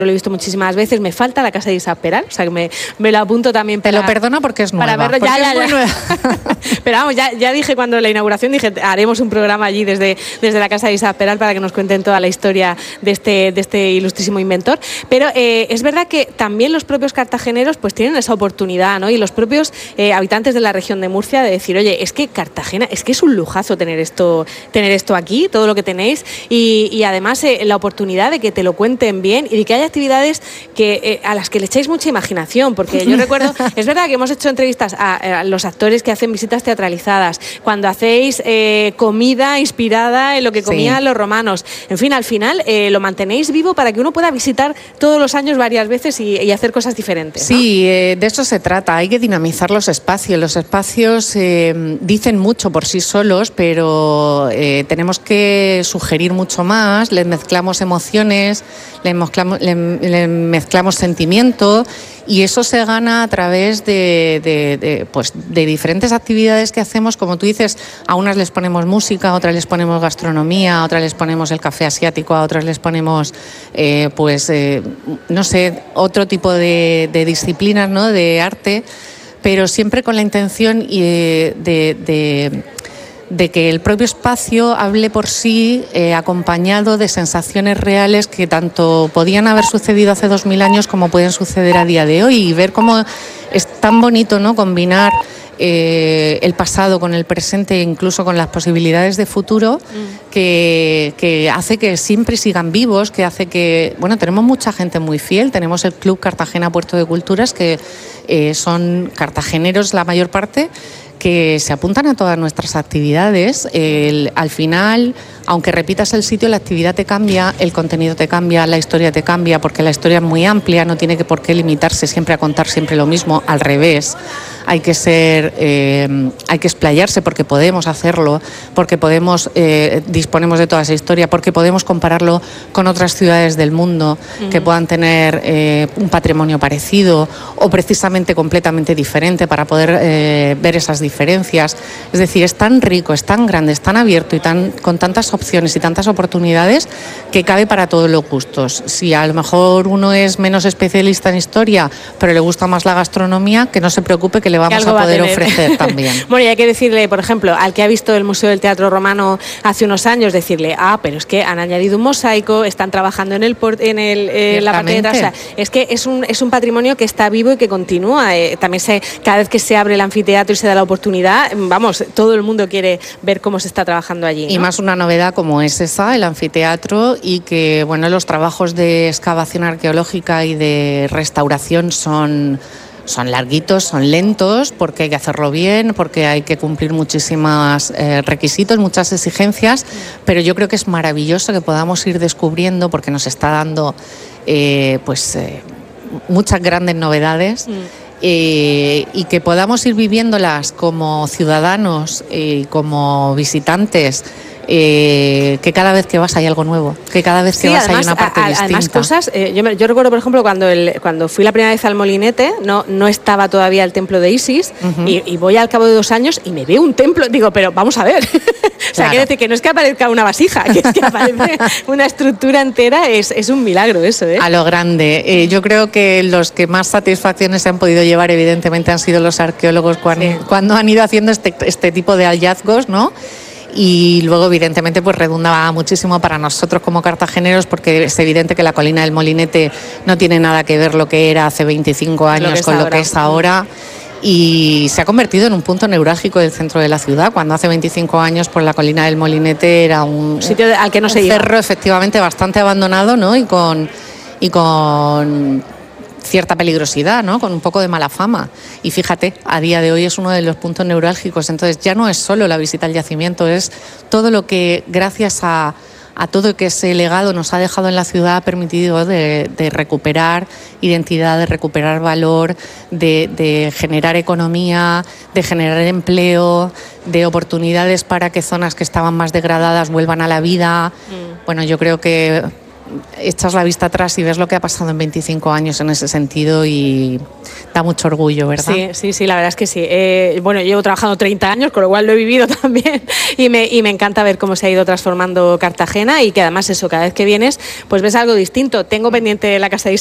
lo he visto muchísimas veces. Me falta la casa de Isaac Peral, o sea que me lo apunto también para... Te lo perdono porque es nueva. Para verlo, ya. Nueva. Pero vamos, ya dije cuando en la inauguración, haremos un programa allí desde la casa de Isaac Peral para que nos cuenten toda la historia de este ilustrísimo inventor. Pero es verdad que también los propios cartageneros pues tienen esa oportunidad, ¿no? Y los propios habitantes de la región de Murcia de decir, oye, es que Cartagena, es que es un lujazo tener esto aquí, todo lo que tenéis, y además la oportunidad de que te lo cuenten bien y de que haya actividades a las que le echáis mucha imaginación, porque yo recuerdo, es verdad que hemos hecho entrevistas a los actores que hacen visitas teatralizadas, cuando hacéis comida inspirada en lo que comían los romanos, en fin, al final lo mantenéis vivo para que uno pueda visitar todos los años varias veces y hacer cosas diferentes, ¿no? Sí, de eso se trata, hay que dinamizar los espacios dicen mucho por sí solos, pero tenemos que sugerir mucho más, les mezclamos emociones, les mezclamos sentimiento, y eso se gana a través de diferentes actividades que hacemos. Como tú dices, a unas les ponemos música, a otras les ponemos gastronomía, a otras les ponemos el café asiático, a otras les ponemos no sé, otro tipo de disciplinas, ¿no?, de arte, pero siempre con la intención de que el propio espacio hable por sí, acompañado de sensaciones reales que tanto podían haber sucedido hace 2000 años como pueden suceder a día de hoy, y ver cómo es tan bonito, ¿no?, combinar el pasado con el presente, incluso con las posibilidades de futuro, que hace que siempre sigan vivos, que hace que, bueno, tenemos mucha gente muy fiel, tenemos el Club Cartagena Puerto de Culturas, que son cartageneros la mayor parte, que se apuntan a todas nuestras actividades. Al final, aunque repitas el sitio, la actividad te cambia, el contenido te cambia, la historia te cambia, porque la historia es muy amplia, no tiene por qué limitarse siempre a contar siempre lo mismo, al revés. Hay que explayarse porque podemos hacerlo, porque disponemos de toda esa historia, porque podemos compararlo con otras ciudades del mundo que puedan tener un patrimonio parecido o precisamente completamente diferente, para poder ver esas diferencias. Es decir, es tan rico, es tan grande, es tan abierto y con tantas opciones y tantas oportunidades que cabe para todos los gustos. Si a lo mejor uno es menos especialista en historia, pero le gusta más la gastronomía, que no se preocupe, que le vamos a poder ofrecer también. Bueno, y hay que decirle, por ejemplo, al que ha visto el Museo del Teatro Romano hace unos años, decirle, pero es que han añadido un mosaico, están trabajando en la parte de atrás. O sea, es que es un patrimonio que está vivo y que continúa. También cada vez que se abre el anfiteatro y se da la oportunidad, vamos, todo el mundo quiere ver cómo se está trabajando allí, ¿no? Y más una novedad como es esa, el anfiteatro, y que, bueno, los trabajos de excavación arqueológica y de restauración son larguitos, son lentos, porque hay que hacerlo bien, porque hay que cumplir muchísimos requisitos, muchas exigencias, pero yo creo que es maravilloso que podamos ir descubriendo, porque nos está dando muchas grandes novedades. Y que podamos ir viviéndolas como ciudadanos y como visitantes, que cada vez que vas hay algo nuevo, que cada vez que vas hay una parte distinta. Además cosas, yo recuerdo, por ejemplo, cuando fui la primera vez al Molinete, no estaba todavía el templo de Isis, y voy al cabo de 2 años y me veo un templo, digo, pero vamos a ver. O sea, quiere decir que no es que aparezca una vasija, que es que aparece una estructura entera, es un milagro eso, ¿eh? A lo grande. Yo creo que los que más satisfacciones se han podido llevar, evidentemente, han sido los arqueólogos cuando han ido haciendo este tipo de hallazgos, ¿no? Y luego, evidentemente, pues redundaba muchísimo para nosotros como cartageneros, porque es evidente que la colina del Molinete no tiene nada que ver lo que era hace 25 años con lo que es ahora. Y se ha convertido en un punto neurálgico del centro de la ciudad, cuando hace 25 años pues la colina del Molinete era un sitio al que no se iba. Cerro efectivamente bastante abandonado, ¿no? Y con cierta peligrosidad, ¿no? Con un poco de mala fama. Y fíjate, a día de hoy es uno de los puntos neurálgicos. Entonces ya no es solo la visita al yacimiento, es todo lo que, gracias a todo que ese legado nos ha dejado en la ciudad, ha permitido de recuperar identidad, de recuperar valor, de generar economía, de generar empleo, de oportunidades para que zonas que estaban más degradadas vuelvan a la vida. Bueno, yo creo que echas la vista atrás y ves lo que ha pasado en 25 años en ese sentido y da mucho orgullo, ¿verdad? Sí, la verdad es que sí. Bueno, llevo trabajando 30 años, con lo cual lo he vivido también y me encanta ver cómo se ha ido transformando Cartagena y que además eso, cada vez que vienes, pues ves algo distinto. Tengo pendiente la Casa de